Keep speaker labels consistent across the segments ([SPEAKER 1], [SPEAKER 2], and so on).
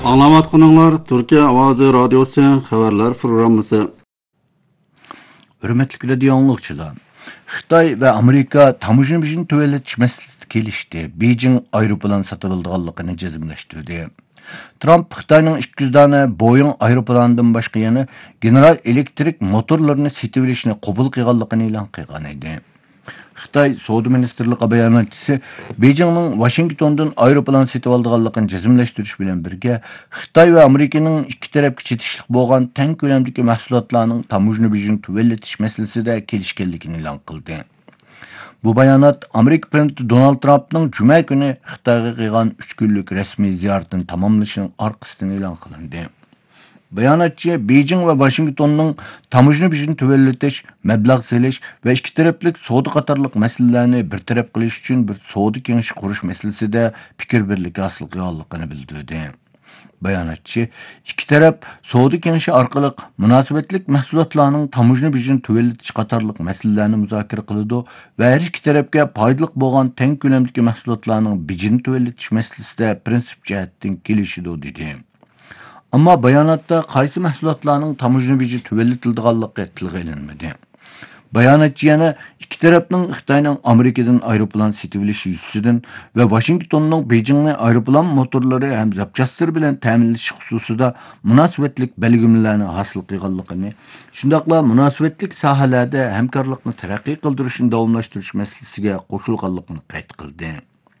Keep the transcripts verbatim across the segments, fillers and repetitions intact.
[SPEAKER 1] Anlamatqınlar Türkiye Avazı Radyosu Xəbərlər Programısı.
[SPEAKER 2] Hürmetli radio anlıqçılar. Xitay ve Amerika tamujni bijini tövelletiş meselesi kelişti. Beijing aeroplan satıldıqanlığını cezimleştirdi. Trump Xitayning ikki yuz dana Boeing aeroplanından başqa yana General Electric motorlarini setib olishni qabul qilganligini e'lon qilgan edi. Xitay Savdo Ministerligi bayonotchisi Beijingning Washingtondan aeroplan setib olganligini jazmlashtirish bilan birga Xitay va Amerikaning ikki tarafga chetishlik bo'lgan teng ko'lamdagi mahsulotlarning tamujni bijini tuvallatish masalasida kelishganligini e'lon qildi. Bu bayonot Amerika prezidenti Donald Trumpning juma kuni Xitoyga qilgan uch kunlik rasmiy ziyoratini tamomlashining orqasidan e'lon qilindi. Bayonotchi Beijing va Washingtonning tamujni bijini tuvallatish, mablag' selish va ikki taraflik savdo qatorliq masalalarni bir taraf qilish uchun bir savdo kengashi qurish masalasida fikr birligi hosil qilganligini bildirdi. Bayonotchi ikki taraf savdo kengashi orqali munosabatlik mahsulotlarning tamujni bijini tuvallatish qatorliq masalalarni muzokara qiladi va har ikki tarafga foydali bo'lgan teng ko'lamdagi mahsulotlarning bijini tuvallatish masalasida prinsip jihatdan kelishidi dedi. Ammo bayonotda qaysi mahsulotlarning tamujni biji tuvallatilganligi tilga ilinmadi. Bayonotchi yana ikki tarafning Xitoyning Amerikadan aeroplan setib olishi yuzasidan va Washingtonning Beijingning aeroplan motorlari ham zapchastlar bilan ta'minlash xususida munosabatlik belgimalarni hosil qilganligini, shundaqla munosabatlik sohalarda hamkorlikni taraqqiy qildirishni davomlashtirish masalasiga qo'shilganligini qayd qildi.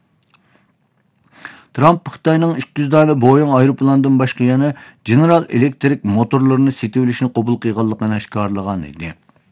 [SPEAKER 2] Trump Xitoyning ikki yuz dana Boeing aeroplandan başqa yana General Electric motorlarini setib olishni qabul qilganligini oshkorlagan edi.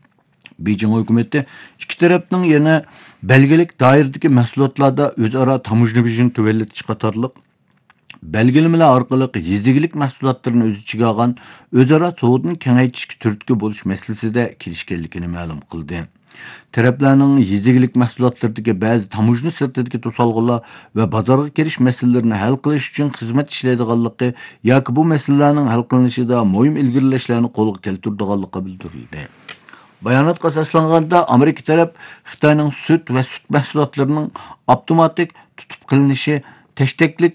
[SPEAKER 2] Beijing hukumati ikki tarafning yana belgilik doiradagi mahsulotlarda o'zaro tamujni bijini tuvallatish qatorliq belgilamalar orqali yezigilik mahsulotlarini o'z ichiga olgan o'zaro savdoni kengaytirishga turtki bo'lish masalasida kelishganligini ma'lum qildi. Taraflarning yezigilik mahsulotlaridagi ba'zi tamujni sirtidagi to'solg'ular va bozorga kirish masalalarini hal qilish uchun xizmat ishlaydiganligi yoki bu masalalarning hal qilinishida muhim ilgirlashlarni qo'lga keltirdiganligi bildirildi. Bayonotga asoslanganda Amerika taraf Xitoyning sut va sut mahsulotlarining avtomatik tutib qilinishi, tashtaklik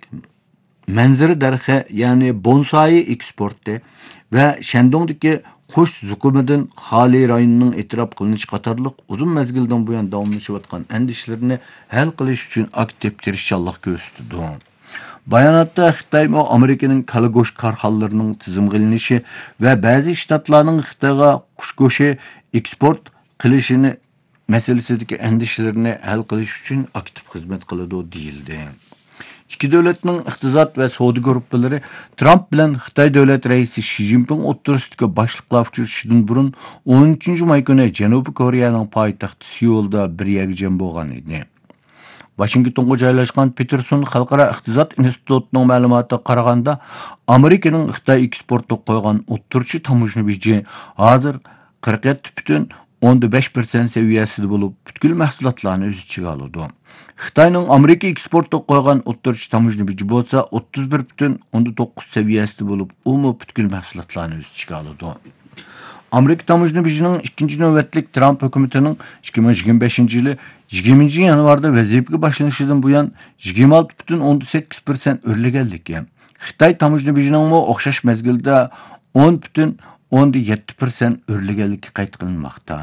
[SPEAKER 2] manzara darxi, ya'ni bonsai eksporti va Shandongdagi Qush zukumidan xoli rayonining e'tirof qilinishi qatorliq uzun mezgildan buyon davomlashayotgan andishlarni hal qilish uchun aktiv tirishchanlik ko'rsatdi. Bayonotda Xitoy va Amerikaning kala go'sht korxonalarining tizimga ilinishi va ba'zi shtatlarning Xitoyga qush go'shti eksport qilishini masalasidagi andishlarni hal qilish uchun aktiv xizmat qiladi deyildi. İki devletning iqtisod va savdo guruhlari Trump bilan Xitoy davlat raisi Xi Jinping o'rtasidagi boshliqlar uchrashishidan burun o'n uchinchi may kuni Janubiy Koreyaning poytaxti Seulda bir yig'in bo'lgan edi. Washingtonga joylashgan Peterson xalqaro iqtisod institutining ma'lumotiga qaraganda, Amerikaning Xitoy eksportiga qo'ygan o'rtacha tamujni biji hozir qirq yetti butun o'n besh persent seviyasida bo'lib, butkul mahsulotlarni o'z ichiga oladi. Xitoyning Amerika eksportiga qo'ygan o'rtacha tamujni biji bo'lsa o'ttiz bir butun o'n to'qqiz seviyasida bo'lib, u butkul mahsulotlarni o'z ichiga oladi. Amerika tamujni bijining ikkinchi navbatlik Trump hukumatining ikki ming yigirma beshinchi yili yigirmanchi yanvarda vazifaga boshlanishidan buyon yigirma olti butun o'n sakkiz persent o'rlaganligi. Xitoy tamujni bijining o'xshash mezgilda o'n butun o'n yetti persent o'rlaganligi qayd qilinmoqda.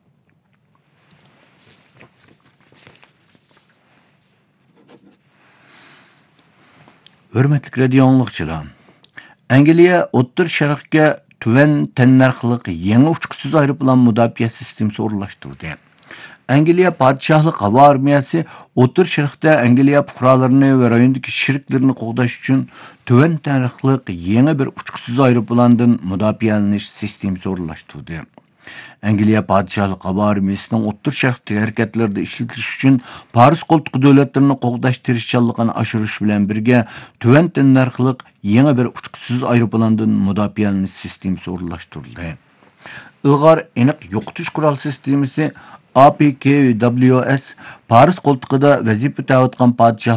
[SPEAKER 2] Hürmetli radio anlıqçılar. Angliya O'rta Sharqqa tuvan tannarxliq yangi uchqusiz aeroplan mudofaa sistemasi o'rnashtirdi. Angliya podshohlik havo armiyasi O'rta Sharqda Angliya fuqarolarini va rayondagi sheriklarini qo'g'dash uchun tuvan tannarxliq yangi bir uchqusiz aeroplandan mudofaalash sistemasi o'rnashtirdi. Angliya podshohlik havo armiyasining O'rta Sharqdagi harakatlarda ishlatilishi uchun Paris qo'ltiqi davlatlarini qo'g'dash tirishchanligini oshirish bilan birga tuvan tannarxliq yangi bir uchqusiz aeroplandan mudofaalash sistemasi o'rnashtirildi. Ilg'or aniq yo'qotish qurol sistemasi A P K W S Paris qo'ltiqida vazifa o'tayotgan podshoh